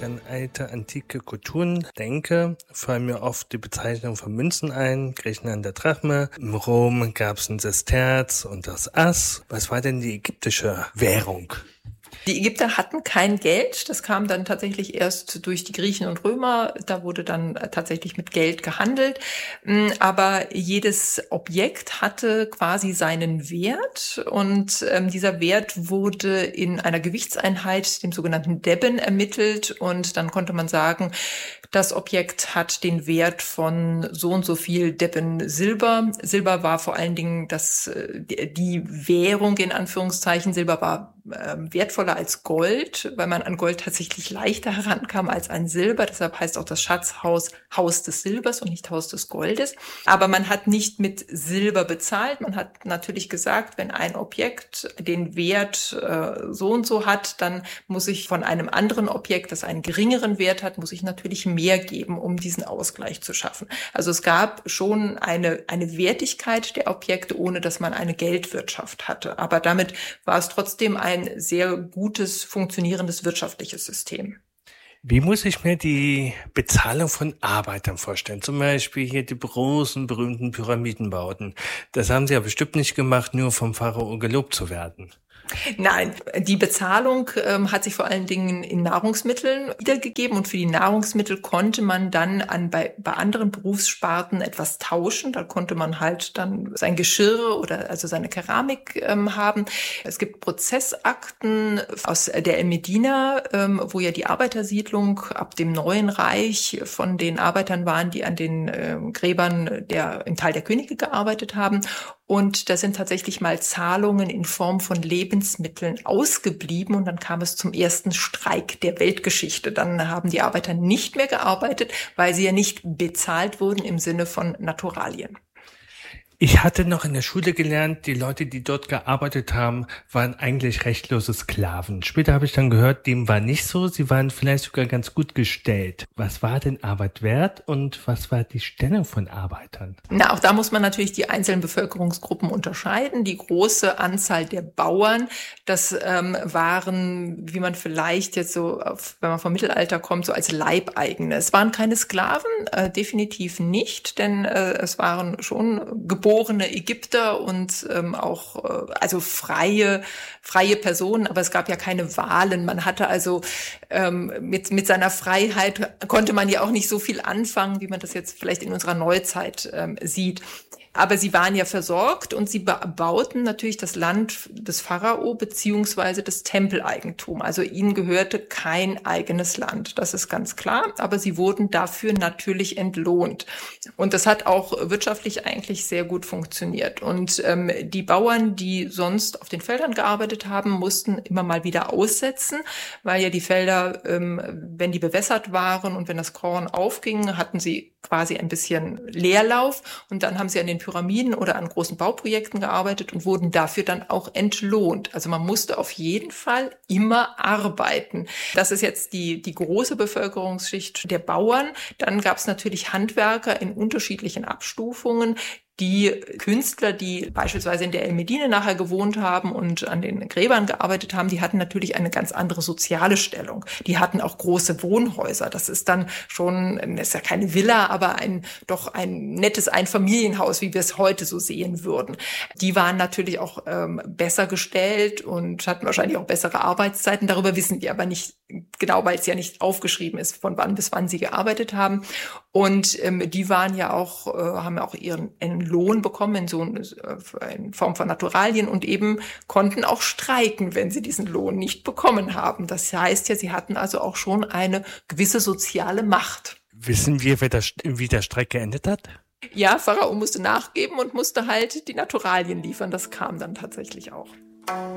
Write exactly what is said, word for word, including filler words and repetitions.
ich an alte, antike Kulturen denke, fallen mir oft die Bezeichnung von Münzen ein. Griechenland der Drachme, im Rom gab es ein Sesterz und das Ass. Was war denn die ägyptische Währung? Die Ägypter hatten kein Geld, das kam dann tatsächlich erst durch die Griechen und Römer, da wurde dann tatsächlich mit Geld gehandelt, aber jedes Objekt hatte quasi seinen Wert und ähm, dieser Wert wurde in einer Gewichtseinheit, dem sogenannten Deben, ermittelt und dann konnte man sagen, das Objekt hat den Wert von so und so viel Deben Silber. Silber war vor allen Dingen das, die Währung in Anführungszeichen. Silber war äh, wertvoller als Gold, weil man an Gold tatsächlich leichter herankam als an Silber. Deshalb heißt auch das Schatzhaus Haus des Silbers und nicht Haus des Goldes. Aber man hat nicht mit Silber bezahlt. Man hat natürlich gesagt, wenn ein Objekt den Wert äh, so und so hat, dann muss ich von einem anderen Objekt, das einen geringeren Wert hat, muss ich natürlich mehr geben, um diesen Ausgleich zu schaffen. Also es gab schon eine, eine Wertigkeit der Objekte, ohne dass man eine Geldwirtschaft hatte. Aber damit war es trotzdem ein sehr gutes, funktionierendes wirtschaftliches System. Wie muss ich mir die Bezahlung von Arbeitern vorstellen? Zum Beispiel hier die großen, berühmten Pyramidenbauten. Das haben sie ja bestimmt nicht gemacht, nur vom Pharao gelobt zu werden. Nein, die Bezahlung ähm, hat sich vor allen Dingen in Nahrungsmitteln wiedergegeben und für die Nahrungsmittel konnte man dann an bei, bei anderen Berufssparten etwas tauschen. Da konnte man halt dann sein Geschirr oder also seine Keramik ähm, haben. Es gibt Prozessakten aus der El-Medina, ähm, wo ja die Arbeitersiedlung ab dem Neuen Reich von den Arbeitern waren, die an den ähm, Gräbern der im Tal der Könige gearbeitet haben. Und da sind tatsächlich mal Zahlungen in Form von Lebensmitteln ausgeblieben und dann kam es zum ersten Streik der Weltgeschichte. Dann haben die Arbeiter nicht mehr gearbeitet, weil sie ja nicht bezahlt wurden im Sinne von Naturalien. Ich hatte noch in der Schule gelernt, die Leute, die dort gearbeitet haben, waren eigentlich rechtlose Sklaven. Später habe ich dann gehört, dem war nicht so. Sie waren vielleicht sogar ganz gut gestellt. Was war denn Arbeit wert und was war die Stellung von Arbeitern? Na, auch da muss man natürlich die einzelnen Bevölkerungsgruppen unterscheiden. Die große Anzahl der Bauern, das ähm, waren, wie man vielleicht jetzt so, auf, wenn man vom Mittelalter kommt, so als Leibeigene. Es waren keine Sklaven, äh, definitiv nicht, denn äh, es waren schon geborene Ägypter und ähm, auch äh, also freie freie Personen, aber es gab ja keine Wahlen. Man hatte also ähm, mit mit seiner Freiheit konnte man ja auch nicht so viel anfangen, wie man das jetzt vielleicht in unserer Neuzeit ähm, sieht. Aber sie waren ja versorgt und sie bauten natürlich das Land des Pharao beziehungsweise das Tempeleigentum. Also ihnen gehörte kein eigenes Land, das ist ganz klar. Aber sie wurden dafür natürlich entlohnt. Und das hat auch wirtschaftlich eigentlich sehr gut funktioniert. Und ähm, die Bauern, die sonst auf den Feldern gearbeitet haben, mussten immer mal wieder aussetzen, weil ja die Felder, ähm, wenn die bewässert waren und wenn das Korn aufging, hatten sie quasi ein bisschen Leerlauf. Und dann haben sie an den Pyramiden oder an großen Bauprojekten gearbeitet und wurden dafür dann auch entlohnt. Also man musste auf jeden Fall immer arbeiten. Das ist jetzt die, die große Bevölkerungsschicht der Bauern. Dann gab es natürlich Handwerker in unterschiedlichen Abstufungen. Die Künstler, die beispielsweise in der El-Medina nachher gewohnt haben und an den Gräbern gearbeitet haben, die hatten natürlich eine ganz andere soziale Stellung. Die hatten auch große Wohnhäuser. Das ist dann schon, das ist ja keine Villa, aber ein doch ein nettes Einfamilienhaus, wie wir es heute so sehen würden. Die waren natürlich auch ähm, besser gestellt und hatten wahrscheinlich auch bessere Arbeitszeiten. Darüber wissen wir aber nicht genau, weil es ja nicht aufgeschrieben ist, von wann bis wann sie gearbeitet haben. Und ähm, die waren ja auch, äh, haben ja auch ihren Lohn bekommen in so in Form von Naturalien und eben konnten auch streiken, wenn sie diesen Lohn nicht bekommen haben. Das heißt ja, sie hatten also auch schon eine gewisse soziale Macht. Wissen wir, wer das, wie der Streik geendet hat? Ja, Pharao musste nachgeben und musste halt die Naturalien liefern. Das kam dann tatsächlich auch.